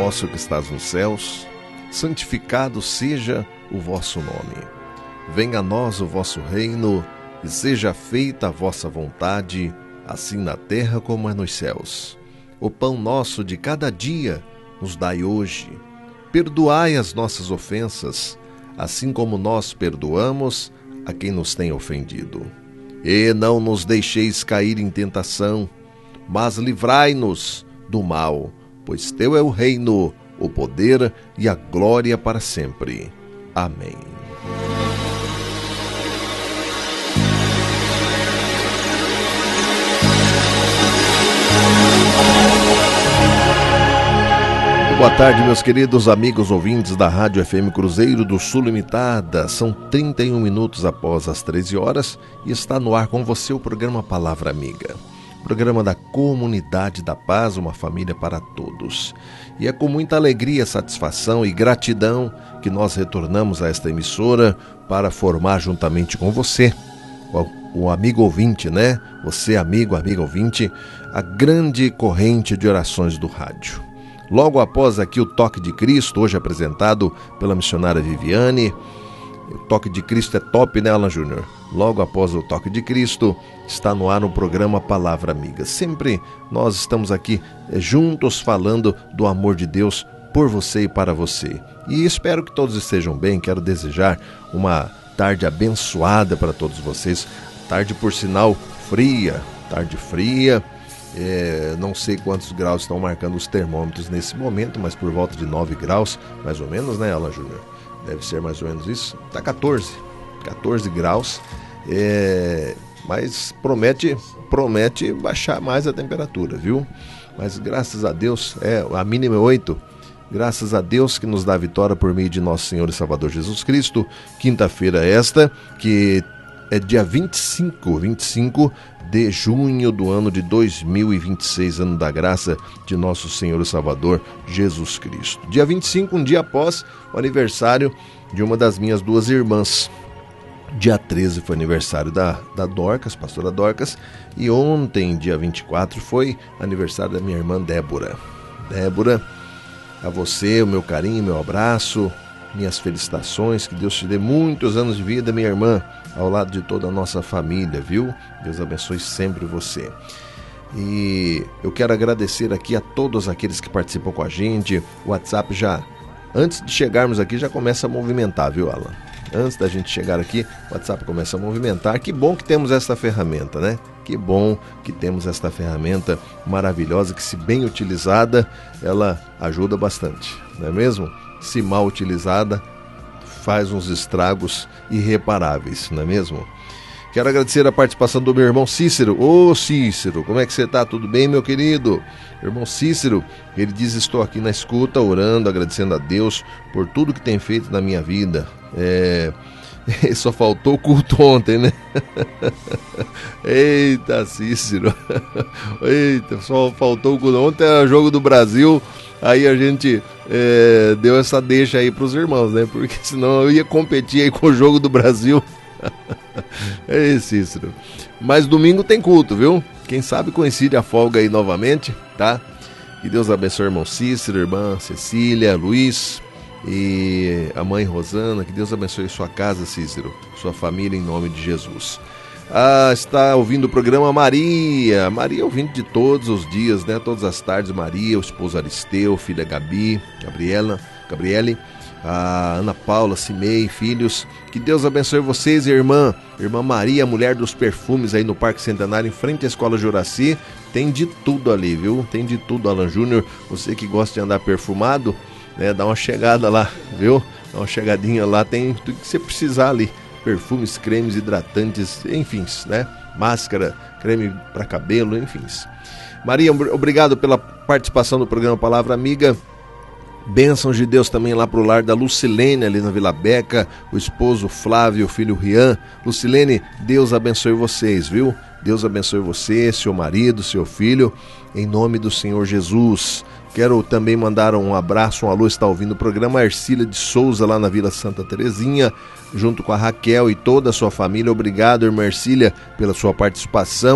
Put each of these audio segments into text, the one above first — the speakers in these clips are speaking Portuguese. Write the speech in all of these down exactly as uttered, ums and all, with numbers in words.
nosso que estás nos céus, santificado seja o vosso nome. Venha a nós o vosso reino, e seja feita a vossa vontade, assim na terra como é nos céus. O pão nosso de cada dia nos dai hoje. Perdoai as nossas ofensas, assim como nós perdoamos a quem nos tem ofendido. E não nos deixeis cair em tentação, mas livrai-nos do mal, pois teu é o reino, o poder e a glória para sempre. Amém. Boa tarde, meus queridos amigos ouvintes da Rádio F M Cruzeiro do Sul Limitada. São trinta e um minutos após as treze horas e está no ar com você o programa Palavra Amiga. Programa da Comunidade da Paz, uma família para todos. E é com muita alegria, satisfação e gratidão que nós retornamos a esta emissora para formar juntamente com você, o, o amigo ouvinte, né? Você, amigo, amiga ouvinte, a grande corrente de orações do rádio. Logo após aqui o Toque de Cristo, hoje apresentado pela missionária Viviane. O Toque de Cristo é top, né, Alan Júnior? Logo após o Toque de Cristo, está no ar o programa Palavra Amiga. Sempre nós estamos aqui juntos falando do amor de Deus por você e para você. E espero que todos estejam bem. Quero desejar uma tarde abençoada para todos vocês. Tarde, por sinal, fria. Tarde fria. É, não sei quantos graus estão marcando os termômetros nesse momento, mas por volta de nove graus, mais ou menos, né, Alan Júnior? Deve ser mais ou menos isso. Tá catorze graus, é, mas promete, promete baixar mais a temperatura, viu? Mas graças a Deus, é, a mínima é oito. Graças a Deus que nos dá a vitória por meio de nosso Senhor e Salvador Jesus Cristo. Quinta-feira esta, que é dia vinte e cinco, vinte e cinco de junho do ano de dois mil e vinte e seis, ano da graça de nosso Senhor e Salvador Jesus Cristo. Dia vinte e cinco, um dia após o aniversário de uma das minhas duas irmãs. Dia treze foi aniversário da, da Dorcas, pastora Dorcas, e ontem, dia vinte e quatro, foi aniversário da minha irmã Débora. Débora, a você o meu carinho, meu abraço, minhas felicitações, que Deus te dê muitos anos de vida, minha irmã, ao lado de toda a nossa família, viu? Deus abençoe sempre você. E eu quero agradecer aqui a todos aqueles que participam com a gente. O WhatsApp já, antes de chegarmos aqui, já começa a movimentar, viu, Alan? Antes da gente chegar aqui, o WhatsApp começa a movimentar. Que bom que temos esta ferramenta, né? Que bom que temos esta ferramenta maravilhosa, que se bem utilizada, ela ajuda bastante, não é mesmo? Se mal utilizada, faz uns estragos irreparáveis, não é mesmo? Quero agradecer a participação do meu irmão Cícero. Ô Cícero, como é que você está? Tudo bem, meu querido? Irmão Cícero, ele diz: estou aqui na escuta, orando, agradecendo a Deus por tudo que tem feito na minha vida. É... Só faltou o culto ontem, né? Eita, Cícero. Eita, só faltou o culto. Ontem era o jogo do Brasil. Aí a gente é, deu essa deixa aí pros irmãos, né? Porque senão eu ia competir aí com o jogo do Brasil. É isso, Cícero. Mas domingo tem culto, viu? Quem sabe coincide a folga aí novamente, tá? Que Deus abençoe o irmão Cícero, irmã Cecília, Luiz e a mãe Rosana. Que Deus abençoe sua casa, Cícero, sua família, em nome de Jesus. Ah, está ouvindo o programa Maria. Maria ouvindo de todos os dias, né? Todas as tardes, Maria, o esposo Aristeu, filha Gabi, Gabriela, Gabriele, a Ana Paula, Cimei, filhos. Que Deus abençoe vocês, irmã. Irmã Maria, mulher dos perfumes, aí no Parque Centenário, em frente à Escola Juraci. Tem de tudo ali, viu? Tem de tudo, Alan Júnior. Você que gosta de andar perfumado, né? Dá uma chegada lá, viu? Dá uma chegadinha lá, tem tudo que você precisar ali. Perfumes, cremes, hidratantes, enfim, né? Máscara, creme para cabelo, enfim. Maria, obrigado pela participação no programa Palavra Amiga. Bênçãos de Deus também lá pro lar da Lucilene, ali na Vila Beca, o esposo Flávio, o filho Rian. Lucilene, Deus abençoe vocês, viu? Deus abençoe você, seu marido, seu filho, em nome do Senhor Jesus. Quero também mandar um abraço, um alô, está ouvindo o programa Ercília de Souza, lá na Vila Santa Terezinha, junto com a Raquel e toda a sua família. Obrigado, irmã Ercília, pela sua participação.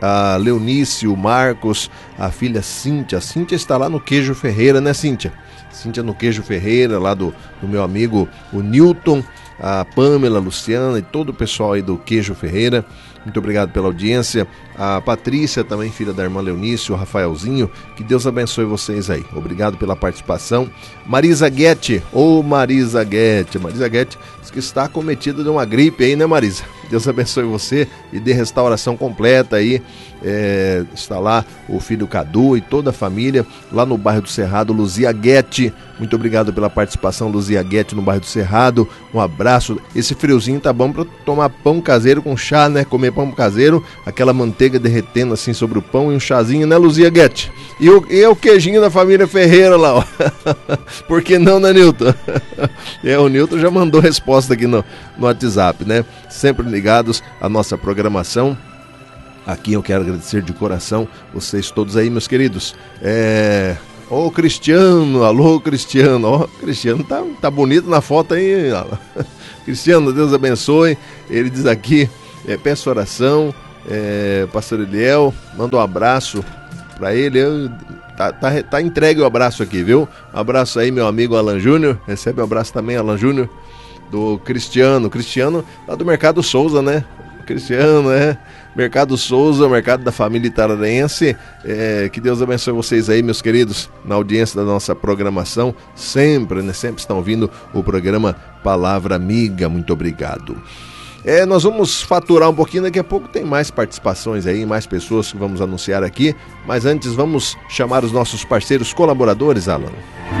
a Leonice, o Marcos, a filha Cíntia. A Cíntia está lá no Queijo Ferreira, né, Cíntia? Cíntia no Queijo Ferreira, lá do, do meu amigo, o Newton, a Pamela, a Luciana e todo o pessoal aí do Queijo Ferreira. Muito obrigado pela audiência. A Patrícia, também filha da irmã Leonice, o Rafaelzinho, que Deus abençoe vocês aí. Obrigado pela participação. Marisa Guete, ô oh, Marisa Guete, Marisa Guete diz que está acometida de uma gripe aí, né, Marisa? Deus abençoe você e dê restauração completa aí. É, está lá o filho Cadu e toda a família lá no bairro do Cerrado. Luzia Guete, muito obrigado pela participação, Luzia Guete, no bairro do Cerrado. Um abraço. Esse friozinho tá bom para tomar pão caseiro com chá, né? Comer pão caseiro, aquela manteiga derretendo assim sobre o pão e um chazinho, né, Luzia Guete? E o, e o queijinho da família Ferreira lá, ó. Por que não, né, Nilton? É, o Nilton já mandou resposta aqui no, no WhatsApp, né? Sempre ligados à nossa programação. Aqui eu quero agradecer de coração vocês todos aí, meus queridos. É... Ô, Cristiano, alô, Cristiano. Ó, Cristiano tá, tá bonito na foto aí. Cristiano, Deus abençoe. Ele diz aqui, é, peço oração, é, pastor Eliel, manda um abraço para ele. Eu, tá, tá, tá entregue o abraço aqui, viu? Um abraço aí, meu amigo Alan Júnior. Recebe um abraço também, Alan Júnior, do Cristiano. Cristiano lá do Mercado Souza, né? Cristiano, né? Mercado Souza, mercado da família itararense. É, que Deus abençoe vocês aí, meus queridos, na audiência da nossa programação. Sempre, né? Sempre estão ouvindo o programa Palavra Amiga. Muito obrigado. É, nós vamos faturar um pouquinho, daqui a pouco tem mais participações aí, mais pessoas que vamos anunciar aqui. Mas antes vamos chamar os nossos parceiros colaboradores, Alan.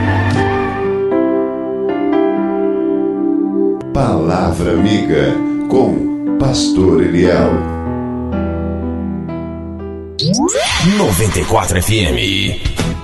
Palavra Amiga com Pastor Eliel. noventa e quatro F M.